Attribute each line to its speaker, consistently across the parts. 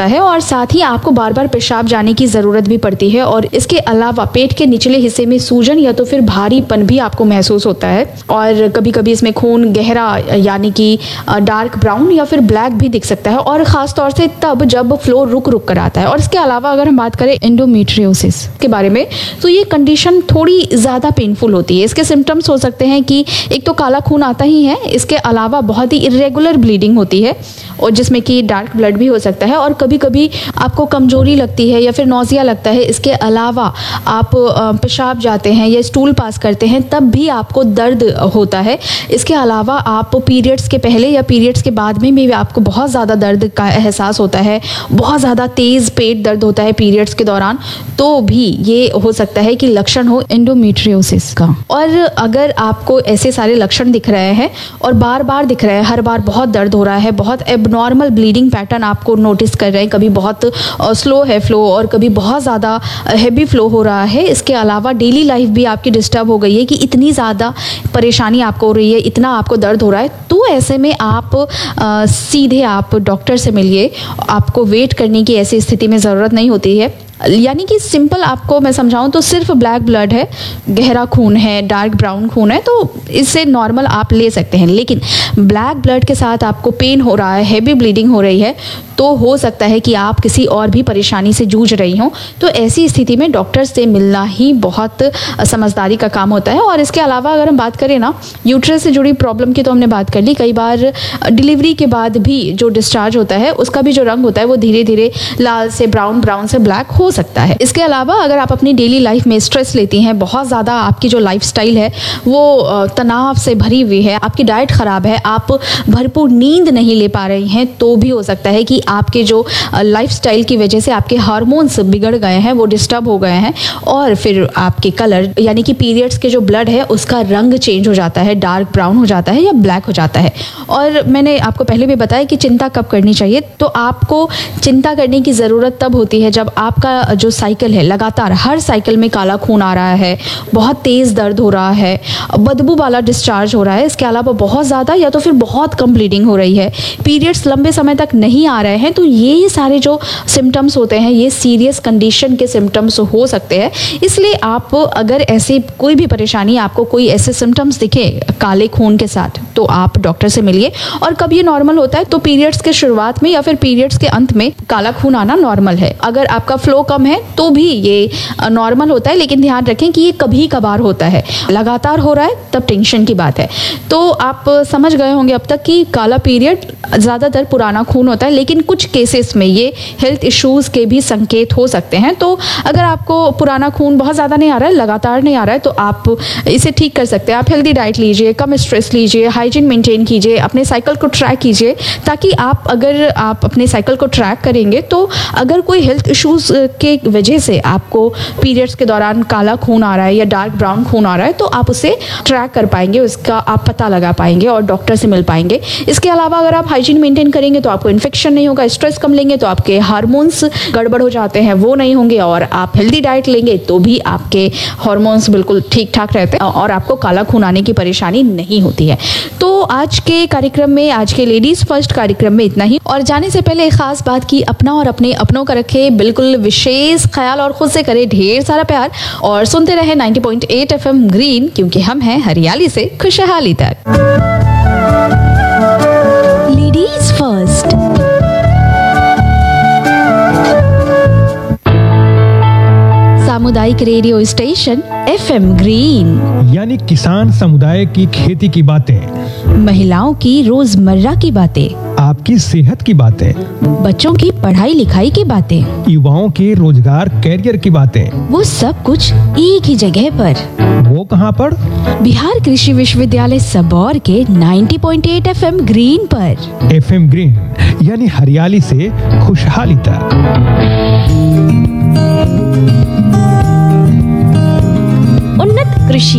Speaker 1: सकता है और साथ ही आपको बार बार पेशाब जाने की ज़रूरत भी पड़ती है। और इसके अलावा पेट के निचले हिस्से में सूजन या तो फिर भारीपन भी आपको महसूस होता है और कभी कभी इसमें खून गहरा यानी कि डार्क ब्राउन या फिर ब्लैक भी दिख सकता है, और ख़ास तौर से तब जब फ्लो रुक रुक कर आता है। और इसके अलावा अगर हम बात करें एंडोमेट्रियोसिस के बारे में, तो ये कंडीशन थोड़ी ज़्यादा पेनफुल होती है। इसके सिम्टम्स हो सकते हैं कि एक तो काला खून आता ही है, इसके अलावा बहुत ही इरेगुलर ब्लीडिंग होती है और जिसमें कि डार्क ब्लड भी हो सकता है, और कभी कभी आपको कमजोरी लगती है या फिर नौजिया लगता है। इसके अलावा आप पेशाब जाते हैं या स्टूल पास करते हैं तब भी आपको दर्द होता है। इसके अलावा आप पीरियड्स के पहले या पीरियड्स के बाद में भी आपको बहुत ज़्यादा दर्द का एहसास होता है, बहुत ज़्यादा तेज़ पेट दर्द होता है पीरियड्स के दौरान, तो भी ये हो सकता है कि लक्षण हो एंडोमेट्रियोसिस का। और अगर आपको ऐसे सारे लक्षण दिख रहे हैं और बार बार दिख रहे हैं, हर बार बहुत दर्द हो रहा है, बहुत एबनॉर्मल ब्लीडिंग पैटर्न आपको नोटिस कर रहे हैं, कभी बहुत स्लो है फ्लो और कभी बहुत ज़्यादा हैवी फ्लो हो रहा है, इसके अलावा डेली लाइफ भी आपकी डिस्टर्ब हो गई है कि इतनी ज़्यादा परेशानी आपको हो रही है, इतना आपको दर्द हो रहा है, तो ऐसे में आप सीधे आप डॉक्टर से मिलिए। आपको वेट करने की ऐसी स्थिति में ज़रूरत नहीं होती है। यानी कि सिंपल आपको मैं समझाऊं तो सिर्फ ब्लैक ब्लड है, गहरा खून है, डार्क ब्राउन खून है, तो इससे नॉर्मल आप ले सकते हैं। लेकिन ब्लैक ब्लड के साथ आपको पेन हो रहा है, हैवी ब्लीडिंग हो रही है, तो हो सकता है कि आप किसी और भी परेशानी से जूझ रही हों। तो ऐसी स्थिति में डॉक्टर से मिलना ही बहुत समझदारी का काम होता है। और इसके अलावा अगर हम बात करें ना, यूट्रस से जुड़ी प्रॉब्लम की तो हमने बात कर ली। कई बार डिलीवरी के बाद भी जो डिस्चार्ज होता है उसका भी जो रंग होता है वो धीरे धीरे लाल से ब्राउन, ब्राउन से ब्लैक हो सकता है। इसके अलावा अगर आप अपनी डेली लाइफ में स्ट्रेस लेती हैं, बहुत ज़्यादा आपकी जो लाइफस्टाइल है वो तनाव से भरी हुई है, आपकी डाइट ख़राब है, आप भरपूर नींद नहीं ले पा रही हैं, तो भी हो सकता है कि आपके जो लाइफस्टाइल की वजह से आपके हार्मोन्स बिगड़ गए हैं, वो डिस्टर्ब हो गए हैं, और फिर आपके कलर यानी कि पीरियड्स के जो ब्लड है उसका रंग चेंज हो जाता है, डार्क ब्राउन हो जाता है या ब्लैक हो जाता है। और मैंने आपको पहले भी बताया कि चिंता कब करनी चाहिए। तो आपको चिंता करने की ज़रूरत तब होती है जब आपका जो साइकिल है, लगातार हर साइकिल में काला खून आ रहा है, बहुत तेज़ दर्द हो रहा है, बदबू वाला डिस्चार्ज हो रहा है, इसके अलावा बहुत ज़्यादा या तो फिर बहुत कम ब्लीडिंग हो रही है, पीरियड्स लंबे समय तक नहीं आ रहे हैं, तो ये सारे जो सिम्टम्स होते हैं ये सीरियस कंडीशन के सिम्टम्स हो सकते हैं। इसलिए आप अगर ऐसे कोई भी परेशानी, आपको कोई ऐसे सिम्टम्स दिखे काले खून के साथ, तो आप डॉक्टर से मिलिए। और कब ये नॉर्मल होता है, तो पीरियड्स के शुरुआत में या फिर पीरियड्स के अंत में काला खून आना नॉर्मल है। अगर आपका फ्लो कम है तो भी ये नॉर्मल होता है, लेकिन ध्यान रखें कि ये कभी कभार होता है, लगातार हो रहा है तब टेंशन की बात है। तो आप समझ गए होंगे अब तक कि काला पीरियड ज़्यादातर पुराना खून होता है, लेकिन कुछ केसेस में ये हेल्थ इश्यूज़ के भी संकेत हो सकते हैं। तो अगर आपको पुराना खून बहुत ज़्यादा नहीं आ रहा है, लगातार नहीं आ रहा है, तो आप इसे ठीक कर सकते हैं। आप हेल्दी डाइट लीजिए, कम स्ट्रेस लीजिए, हाइजीन मेंटेन कीजिए, अपने साइकिल को ट्रैक कीजिए, ताकि अगर आप अपने साइकिल को ट्रैक करेंगे तो अगर कोई हेल्थ इश्यूज़ के वजह से आपको पीरियड्स के दौरान काला खून आ रहा है या डार्क ब्राउन खून आ रहा है, तो आप उसे ट्रैक कर पाएंगे, उसका आप पता लगा पाएंगे और डॉक्टर से मिल पाएंगे। इसके अलावा अगर आप हाइजीन मेंटेन करेंगे तो आपको इन्फेक्शन नहीं होगा, स्ट्रेस कम लेंगे तो आपके हार्मोन्स गड़बड़ हो जाते हैं वो नहीं होंगे, और आप हेल्दी डाइट लेंगे तो भी आपके हार्मोन्स बिल्कुल ठीक ठाक रहते हैं और आपको काला खून आने की परेशानी नहीं होती है। तो आज के कार्यक्रम में, आज के लेडीज़ फर्स्ट कार्यक्रम में इतना ही। और जाने से पहले एक खास बात की अपना और अपने अपनों का रखे बिल्कुल विशेष ख्याल और खुद से करे ढेर सारा प्यार, और सुनते रहे 90.8 FM ग्रीन, क्योंकि हम हैं हरियाली से खुशहाली तक। लेडीज फर्स्ट, सामुदायिक रेडियो स्टेशन FM ग्रीन,
Speaker 2: यानी किसान समुदाय की खेती की बातें,
Speaker 1: महिलाओं की रोजमर्रा की बातें,
Speaker 2: आपकी सेहत की बातें,
Speaker 1: बच्चों की पढ़ाई लिखाई की बातें,
Speaker 2: युवाओं के रोजगार कैरियर की बातें,
Speaker 1: वो सब कुछ एक ही जगह पर।
Speaker 2: वो कहाँ पर?
Speaker 1: बिहार कृषि विश्वविद्यालय सबौर के 90.8 FM ग्रीन पर।
Speaker 2: FM ग्रीन यानी हरियाली से खुशहाली तक।
Speaker 1: उन्नत कृषि।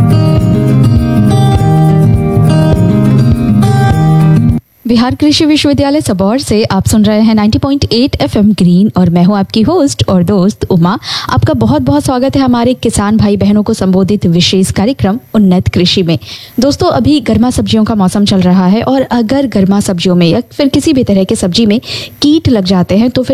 Speaker 1: बिहार कृषि विश्वविद्यालय सबौर से आप सुन रहे हैं 90.8 FM ग्रीन, और मैं हूं आपकी होस्ट और दोस्त उमा। आपका बहुत बहुत स्वागत है हमारे किसान भाई बहनों को संबोधित विशेष कार्यक्रम उन्नत कृषि में। दोस्तों, अभी गर्मा सब्जियों का मौसम चल रहा है, और अगर गर्मा सब्जियों में या फिर किसी भी तरह के सब्जी में कीट लग जाते हैं तो फिर